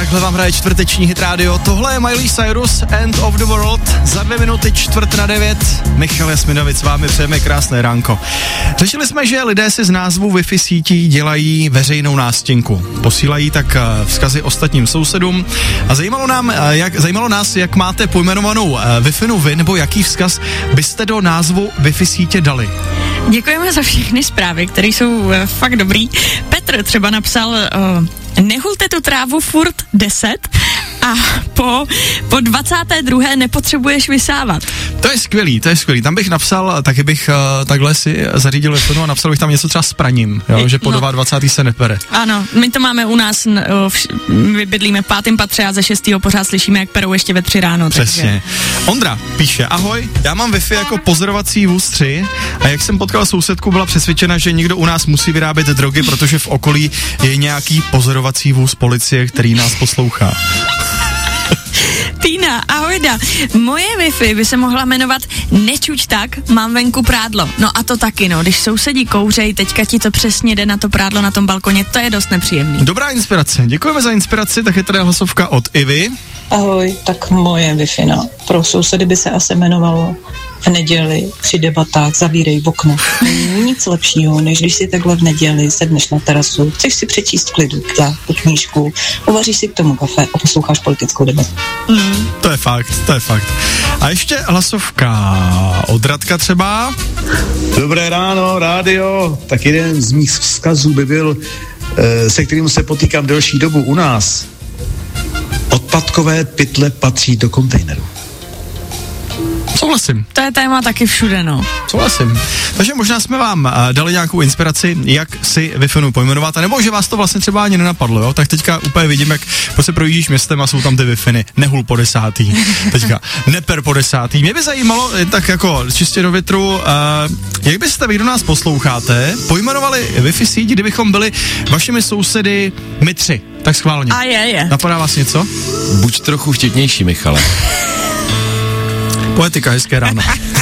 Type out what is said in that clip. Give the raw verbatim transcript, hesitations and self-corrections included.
takhle vám hraje čtvrteční hit rádio. Tohle je Miley Cyrus, End of the World. Za dvě minuty čtvrt na devět. Michal Jasminovic s vámi přejeme krásné ránko. Řešili jsme, že lidé si z názvu Wi-Fi sítí dělají veřejnou nástěnku. Posílají tak vzkazy ostatním sousedům. A zajímalo, nám, jak, zajímalo nás, jak máte pojmenovanou Wi-Fi vy, nebo jaký vzkaz byste do názvu Wi-Fi sítě dali. Děkujeme za všechny zprávy, které jsou uh, fakt dobrý. Petr třeba napsal, uh, nehulte tu trávu furt deset a po, po dvacáté druhé nepotřebuješ vysávat. To je skvělý, to je skvělý. Tam bych napsal, taky bych uh, takhle si zařídil Wi-Fi a napsal bych tam něco třeba s praním, jo, že po no. dvacáté se nepere. Ano, my to máme u nás, uh, my bydlíme v pátém patře a ze šestého pořád slyšíme, jak perou ještě ve tři ráno. Přesně. Takže... Ondra píše, ahoj, já mám Wi-Fi jako pozorovací vůz tři a jak jsem potkal sousedku, byla přesvědčena, že někdo u nás musí vyrábět drogy, protože v okolí je nějaký pozorovací vůz policie, který nás poslouchá. Týna, ahojda. Moje Wi-Fi by se mohla jmenovat Nečuť tak, mám venku prádlo. No a to taky, no, když sousedí kouřej, teďka ti to přesně jde na to prádlo na tom balkoně, to je dost nepříjemný. Dobrá inspirace, děkujeme za inspiraci, tak je tady hlasovka od Ivy. Ahoj, tak moje Wi-Fi, no, pro sousedy by se asi jmenovalo v neděli při debatách zavírej okno. Není nic lepšího, než když si takhle v neděli sedneš na terasu, chceš si přečíst v klidu za tu knížku, uvaříš si k tomu kafe a posloucháš politickou debatu. Mm. To je fakt, to je fakt. A ještě hlasovka od Radka třeba. Dobré ráno, rádio. Tak jeden z mých vzkazů by byl, se kterým se potýkám delší dobu u nás. Odpadkové pytle patří do kontejneru. Souhlasím. To je téma taky všude, no. Souhlasím. Takže možná jsme vám uh, dali nějakou inspiraci, jak si Wi-Fi pojmenovat, a nebo že vás to vlastně třeba ani nenapadlo, jo? Tak teďka úplně vidím, jak prostě projíždíš městem a jsou tam ty Wi-Fi, nehul po desátý, teďka neper po desátý. Mě by zajímalo, tak jako čistě do větru, uh, jak byste vy, kdo nás posloucháte, pojmenovali Wi-Fi síť, kdybychom byli vašimi sousedy my tři. Tak schválně. A je, je. Napadá vás něco? Buď trochu vtipnější, Michale. Poetika, hezké ráno.